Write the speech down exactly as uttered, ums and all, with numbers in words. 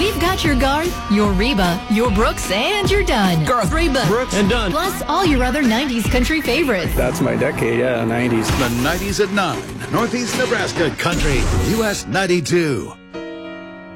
We've got your Garth, your Reba, your Brooks, and your Dunn. Garth, Reba, Brooks, and Dunn. Plus all your other nineties country favorites. That's my decade, yeah, nineties. The nineties at nine. Northeast Nebraska Country, U S ninety-two.